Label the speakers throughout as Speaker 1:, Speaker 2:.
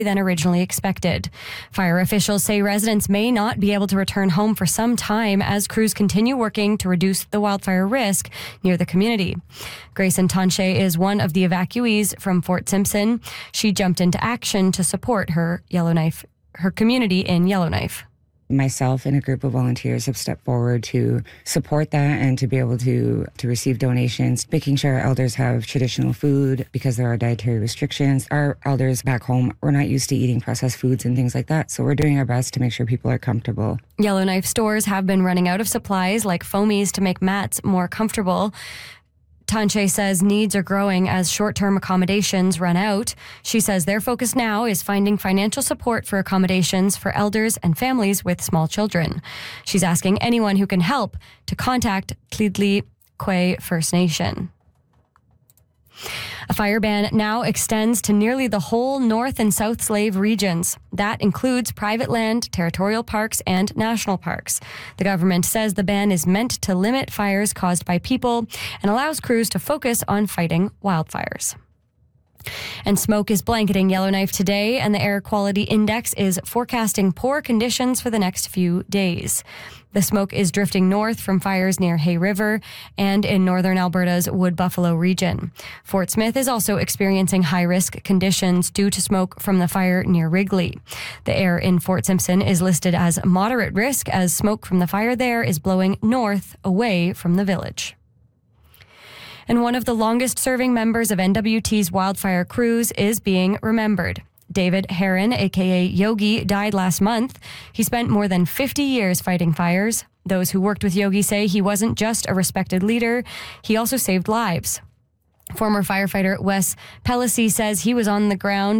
Speaker 1: than originally expected. Fire officials say residents may not be able to return home for some time as crews continue working to reduce the wildfire risk near the community. Grayson Tanche is one of the evacuees from Fort Simpson. She jumped into action to support her community in Yellowknife.
Speaker 2: Myself and a group of volunteers have stepped forward to support that and to be able to receive donations, making sure our elders have traditional food because there are dietary restrictions. Our elders back home were not used to eating processed foods and things like that, so we're doing our best to make sure people are comfortable.
Speaker 1: Yellowknife stores have been running out of supplies like foamies to make mats more comfortable. Tanche says needs are growing as short-term accommodations run out. She says their focus now is finding financial support for accommodations for elders and families with small children. She's asking anyone who can help to contact Tlidli Quay First Nation. A fire ban now extends to nearly the whole North and South Slave regions. That includes private land, territorial parks, and national parks. The government says the ban is meant to limit fires caused by people and allows crews to focus on fighting wildfires. And smoke is blanketing Yellowknife today, and the air quality index is forecasting poor conditions for the next few days. The smoke is drifting north from fires near Hay River and in northern Alberta's Wood Buffalo region. Fort Smith is also experiencing high-risk conditions due to smoke from the fire near Wrigley. The air in Fort Simpson is listed as moderate risk as smoke from the fire there is blowing north away from the village. And one of the longest-serving members of NWT's wildfire crews is being remembered. David Heron, a.k.a. Yogi, died last month. He spent more than 50 years fighting fires. Those who worked with Yogi say he wasn't just a respected leader, he also saved lives. Former firefighter Wes Pelosi says he was on a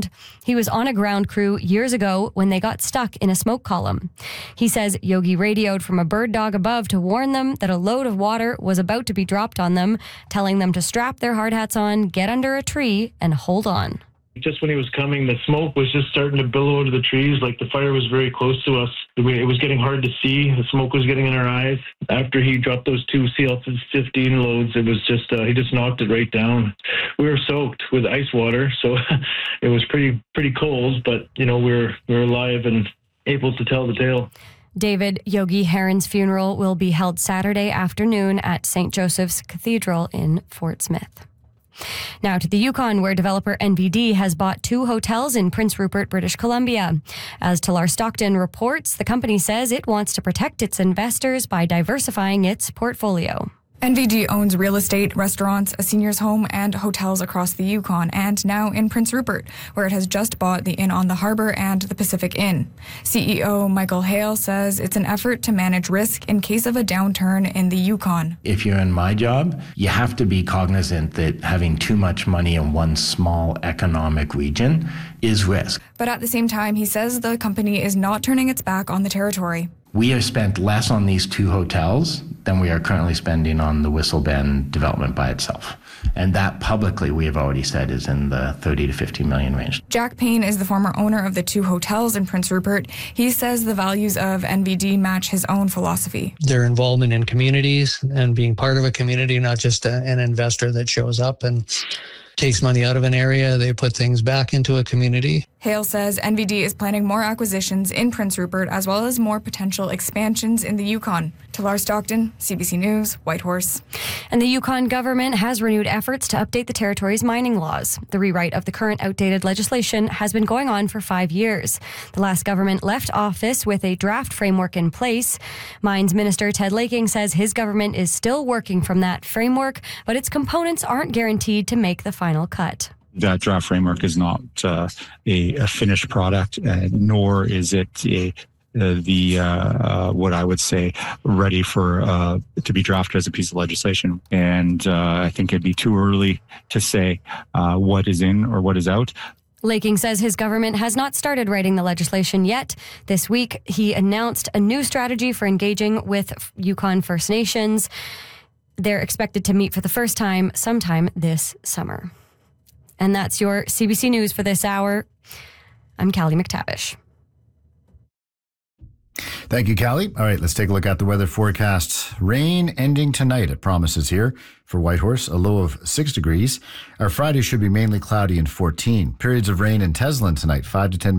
Speaker 1: ground crew years ago when they got stuck in a smoke column. He says Yogi radioed from a bird dog above to warn them that a load of water was about to be dropped on them, telling them to strap their hard hats on, get under a tree, and hold on.
Speaker 3: Just when he was coming, the smoke was just starting to billow out of the trees. Like the fire was very close to us. It was getting hard to see. The smoke was getting in our eyes. After he dropped those two CL-15 loads, it was just, he just knocked it right down. We were soaked with ice water, so it was pretty cold, but, we were alive and able to tell the tale.
Speaker 1: David Yogi Heron's funeral will be held Saturday afternoon at St. Joseph's Cathedral in Fort Smith. Now to the Yukon, where developer NVD has bought 2 hotels in Prince Rupert, British Columbia. As Talar Stockton reports, the company says it wants to protect its investors by diversifying its portfolio.
Speaker 4: NVD owns real estate, restaurants, a seniors home, and hotels across the Yukon, and now in Prince Rupert, where it has just bought the Inn on the Harbour and the Pacific Inn. CEO Michael Hale says it's an effort to manage risk in case of a downturn in the Yukon.
Speaker 5: If you're in my job, you have to be cognizant that having too much money in one small economic region is risk.
Speaker 4: But at the same time, he says the company is not turning its back on the territory.
Speaker 5: We have spent less on these 2 hotels than we are currently spending on the Whistle Bend development by itself. And that publicly, we have already said, is in the 30 to 50 million range.
Speaker 4: Jack Payne is the former owner of the 2 hotels in Prince Rupert. He says the values of NVD match his own philosophy.
Speaker 6: Their involvement in communities and being part of a community, not just an investor that shows up and takes money out of an area, they put things back into a community.
Speaker 4: Hale says NVD is planning more acquisitions in Prince Rupert as well as more potential expansions in the Yukon. Talar Stockton, CBC News, Whitehorse.
Speaker 1: And the Yukon government has renewed efforts to update the territory's mining laws. The rewrite of the current outdated legislation has been going on for 5 years. The last government left office with a draft framework in place. Mines Minister Ted Laking says his government is still working from that framework, but its components aren't guaranteed to make the final cut.
Speaker 7: That draft framework is not a finished product, nor is it what I would say ready for to be drafted as a piece of legislation. And I think it'd be too early to say what is in or what is out.
Speaker 1: Laking says his government has not started writing the legislation yet. This week, he announced a new strategy for engaging with Yukon First Nations. They're expected to meet for the first time sometime this summer. And that's your CBC News for this hour. I'm Callie McTavish.
Speaker 8: Thank you, Callie. All right, let's take a look at the weather forecast. Rain ending tonight, it promises here for Whitehorse, a low of 6 degrees. Our Friday should be mainly cloudy and 14. Periods of rain in Teslin tonight, 5 to 10